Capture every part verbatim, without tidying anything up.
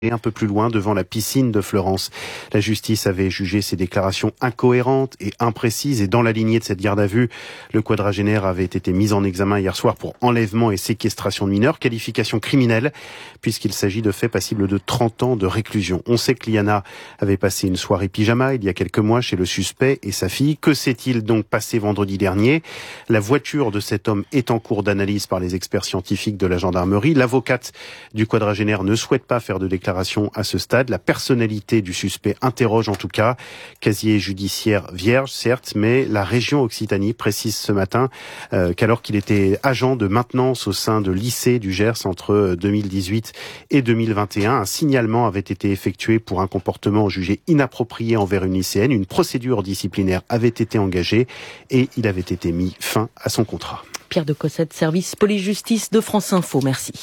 Et un peu plus loin, devant la piscine de Fleurance. La justice avait jugé ces déclarations incohérentes et imprécises. Et dans la lignée de cette garde à vue, le quadragénaire avait été mis en examen hier soir pour enlèvement et séquestration de mineurs, qualification criminelle, puisqu'il s'agit de faits passibles de trente ans de réclusion. On sait que Liana avait passé une soirée pyjama il y a quelques mois chez le suspect et sa fille. Que s'est-il donc passé vendredi dernier? La voiture de cet homme est en cours d'analyse par les experts scientifiques de la gendarmerie. L'avocate du quadragénaire ne souhaite pas faire de déclaration à ce stade. La personnalité du suspect interroge en tout cas. Casier judiciaire vierge, certes, mais la région Occitanie précise ce matin euh, qu'alors qu'il était agent de maintenance au sein de lycée du Gers entre deux mille dix-huit et deux mille vingt et un, un signalement avait été effectué pour un comportement jugé inapproprié envers une lycéenne. Une procédure disciplinaire avait été engagée et il avait été mis fin à son contrat. Pierre de Cossette, service police-justice de France Info. Merci.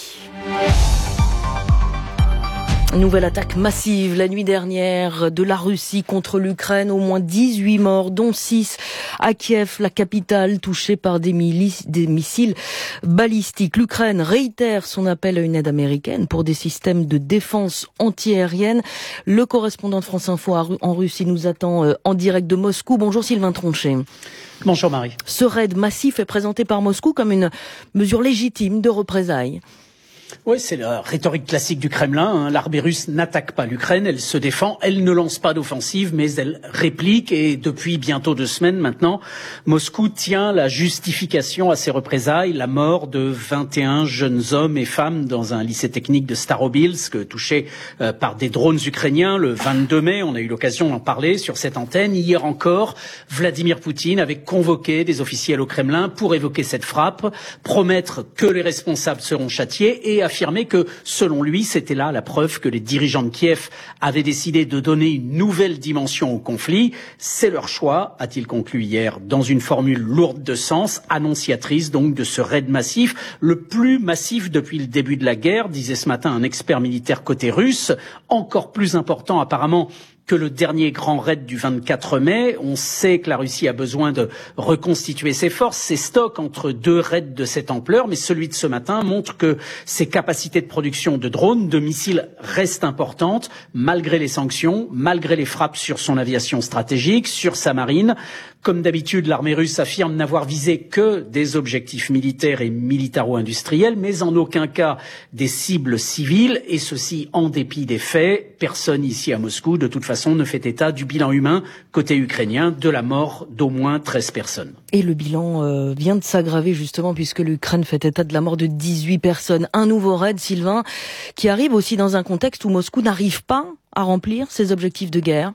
Nouvelle attaque massive la nuit dernière de la Russie contre l'Ukraine. Au moins dix-huit morts, dont six à Kiev, la capitale, touchée par des, milices, des missiles balistiques. L'Ukraine réitère son appel à une aide américaine pour des systèmes de défense antiaérienne. Le correspondant de France Info en Russie nous attend en direct de Moscou. Bonjour Sylvain Tronchet. Bonjour Marie. Ce raid massif est présenté par Moscou comme une mesure légitime de représailles. Oui, c'est la rhétorique classique du Kremlin. Hein. L'armée russe n'attaque pas l'Ukraine, elle se défend, elle ne lance pas d'offensive, mais elle réplique. Et depuis bientôt deux semaines maintenant, Moscou tient la justification à ces représailles, la mort de vingt et un jeunes hommes et femmes dans un lycée technique de Starobilsk, touché euh, par des drones ukrainiens le vingt-deux mai. On a eu l'occasion d'en parler sur cette antenne. Hier encore, Vladimir Poutine avait convoqué des officiels au Kremlin pour évoquer cette frappe, promettre que les responsables seront châtiés et affirmer que, selon lui, c'était là la preuve que les dirigeants de Kiev avaient décidé de donner une nouvelle dimension au conflit. C'est leur choix, a-t-il conclu hier, dans une formule lourde de sens, annonciatrice donc de ce raid massif, le plus massif depuis le début de la guerre, disait ce matin un expert militaire côté russe, encore plus important apparemment que le dernier grand raid du vingt-quatre mai. On sait que la Russie a besoin de reconstituer ses forces, ses stocks entre deux raids de cette ampleur, mais celui de ce matin montre que ses capacités de production de drones, de missiles restent importantes, malgré les sanctions, malgré les frappes sur son aviation stratégique, sur sa marine. Comme d'habitude, l'armée russe affirme n'avoir visé que des objectifs militaires et militaro-industriels, mais en aucun cas des cibles civiles, et ceci en dépit des faits. Personne ici à Moscou, de toute façon, ne fait état du bilan humain côté ukrainien, de la mort d'au moins treize personnes. Et le bilan euh, vient de s'aggraver justement puisque l'Ukraine fait état de la mort de dix-huit personnes. Un nouveau raid, Sylvain, qui arrive aussi dans un contexte où Moscou n'arrive pas à remplir ses objectifs de guerre.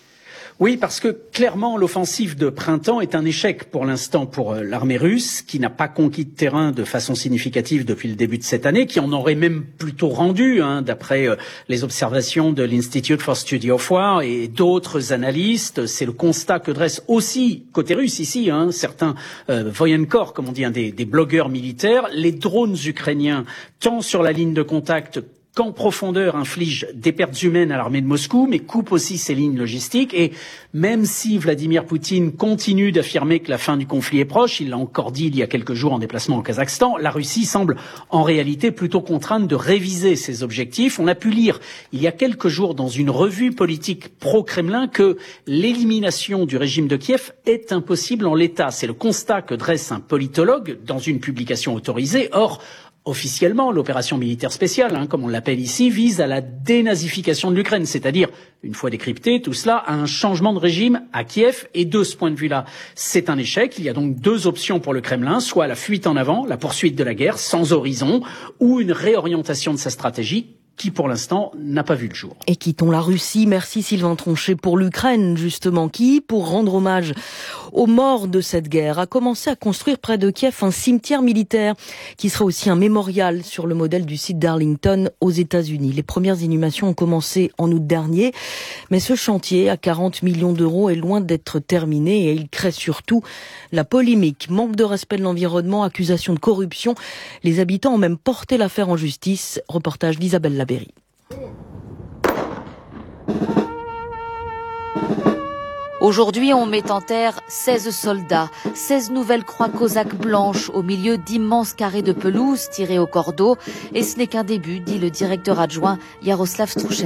Oui, parce que clairement, l'offensive de printemps est un échec pour l'instant pour euh, l'armée russe, qui n'a pas conquis de terrain de façon significative depuis le début de cette année, qui en aurait même plutôt rendu, hein, d'après euh, les observations de l'Institute for Study of War et d'autres analystes. C'est le constat que dresse aussi, côté russe ici, hein, certains euh, voyenkor, comme on dit, hein, des, des blogueurs militaires. Les drones ukrainiens, tant sur la ligne de contact qu'en profondeur inflige des pertes humaines à l'armée de Moscou, mais coupe aussi ses lignes logistiques. Et même si Vladimir Poutine continue d'affirmer que la fin du conflit est proche, il l'a encore dit il y a quelques jours en déplacement au Kazakhstan, la Russie semble en réalité plutôt contrainte de réviser ses objectifs. On a pu lire il y a quelques jours dans une revue politique pro-Kremlin que l'élimination du régime de Kiev est impossible en l'état. C'est le constat que dresse un politologue dans une publication autorisée. Or, officiellement, l'opération militaire spéciale, hein, comme on l'appelle ici, vise à la dénazification de l'Ukraine, c'est-à-dire, une fois décrypté, tout cela à un changement de régime à Kiev. Et de ce point de vue-là, c'est un échec. Il y a donc deux options pour le Kremlin, soit la fuite en avant, la poursuite de la guerre sans horizon, ou une réorientation de sa stratégie, qui pour l'instant n'a pas vu le jour. Et quittons la Russie. Merci Sylvain Tronchet pour l'Ukraine, justement, qui, pour rendre hommage aux morts de cette guerre, a commencé à construire près de Kiev un cimetière militaire qui sera aussi un mémorial sur le modèle du site d'Arlington aux États-Unis. Les premières inhumations ont commencé en août dernier, mais ce chantier à quarante millions d'euros est loin d'être terminé et il crée surtout la polémique. Manque de respect de l'environnement, accusation de corruption. Les habitants ont même porté l'affaire en justice. Reportage d'Isabelle Labéry. Aujourd'hui, on met en terre seize soldats, seize nouvelles croix cosaques blanches au milieu d'immenses carrés de pelouse tirés au cordeau. Et ce n'est qu'un début, dit le directeur adjoint Jaroslav Struchel.